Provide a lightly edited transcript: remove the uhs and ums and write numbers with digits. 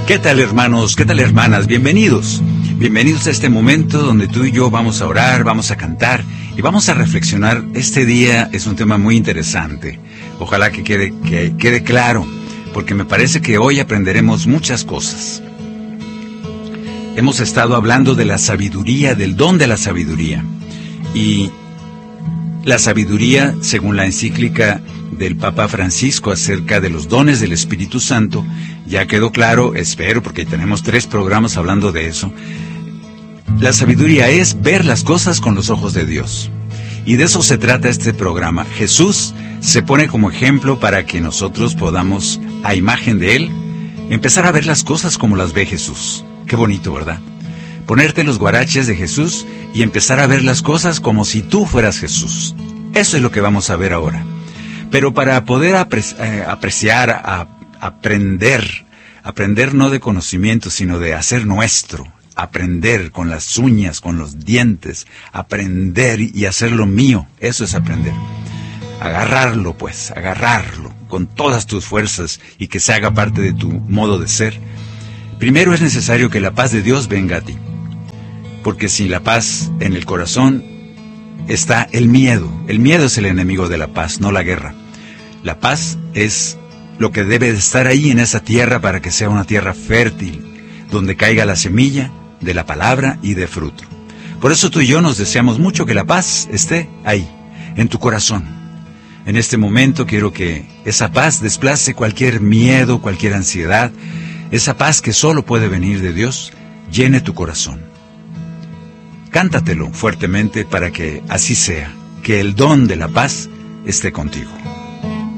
¿Qué tal, hermanos? ¿Qué tal, hermanas? Bienvenidos. Bienvenidos a este momento donde tú y yo vamos a orar, vamos a cantar y vamos a reflexionar. Este día es un tema muy interesante. Ojalá que quede claro, porque me parece que hoy aprenderemos muchas cosas. Hemos estado hablando de la sabiduría, del don de la sabiduría. Y la sabiduría, según la encíclica del Papa Francisco acerca de los dones del Espíritu Santo, ya quedó claro, espero, porque tenemos 3 programas hablando de eso. La sabiduría es ver las cosas con los ojos de Dios. Y de eso se trata este programa. Jesús se pone como ejemplo para que nosotros podamos, a imagen de Él, empezar a ver las cosas como las ve Jesús. Qué bonito, ¿verdad? Ponerte los guaraches de Jesús y empezar a ver las cosas como si tú fueras Jesús. Eso es lo que vamos a ver ahora. Pero para poder apreciar, aprender no de conocimiento, sino de hacer nuestro, aprender con las uñas, con los dientes, aprender y hacerlo mío, eso es aprender. Agarrarlo con todas tus fuerzas y que se haga parte de tu modo de ser. Primero es necesario que la paz de Dios venga a ti, porque sin la paz en el corazón está el miedo. El miedo es el enemigo de la paz, no la guerra. La paz es lo que debe de estar ahí en esa tierra para que sea una tierra fértil, donde caiga la semilla de la palabra y de fruto. Por eso tú y yo nos deseamos mucho que la paz esté ahí, en tu corazón. En este momento quiero que esa paz desplace cualquier miedo, cualquier ansiedad. Esa paz que solo puede venir de Dios, llene tu corazón. Cántatelo fuertemente para que así sea, que el don de la paz esté contigo.